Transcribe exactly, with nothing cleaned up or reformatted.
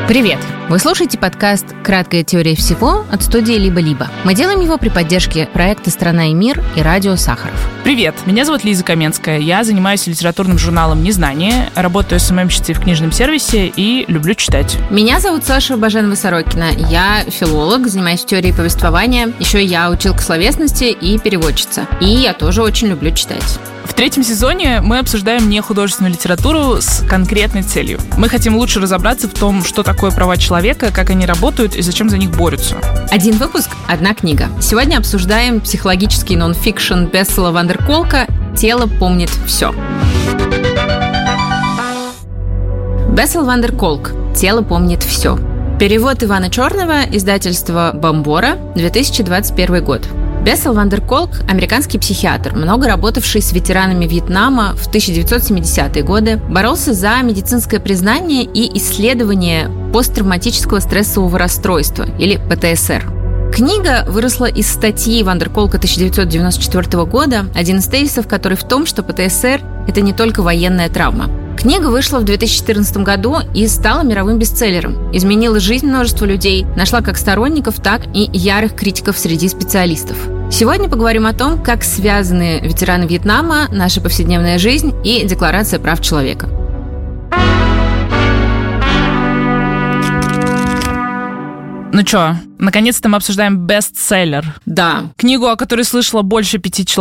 Привет! Вы слушаете подкаст «Краткая теория всего» от студии «Либо-либо». Мы делаем его при поддержке проекта «Страна и мир» и радио «Сахаров». Привет! Меня зовут Лиза Каменская. Я занимаюсь литературным журналом «Незнание», работаю эс эм эм-щицей в книжном сервисе и люблю читать. Меня зовут Саша Баженова-Сорокина. Я филолог, занимаюсь теорией повествования. Еще я училка словесности и переводчица. И я тоже очень люблю читать. В третьем сезоне мы обсуждаем нехудожественную литературу с конкретной целью. Мы хотим лучше разобраться в том, что такое права человека, как они работают и зачем за них борются. Один выпуск – одна книга. Сегодня обсуждаем психологический нон-фикшн Бессела ван дер Колка «Тело помнит все». Бессел ван дер Колк «Тело помнит все». Перевод Ивана Черного, издательство «Бомбора», две тысячи двадцать первый год. Бессел ван дер Колк – американский психиатр, много работавший с ветеранами Вьетнама в тысяча девятьсот семидесятые годы, боролся за медицинское признание и исследование посттравматического стрессового расстройства, или пэ тэ эс эр. Книга выросла из статьи Ван дер Колка тысяча девятьсот девяносто четвёртого года, один из тезисов которой в том, что пэ тэ эс эр – это не только военная травма. Книга вышла в две тысячи четырнадцатом году и стала мировым бестселлером. Изменила жизнь множества людей, нашла как сторонников, так и ярых критиков среди специалистов. Сегодня поговорим о том, как связаны ветераны Вьетнама, наша повседневная жизнь и Декларация прав человека. Ну чё, наконец-то мы обсуждаем бестселлер. Да. Книгу, о которой слышала больше пяти человек.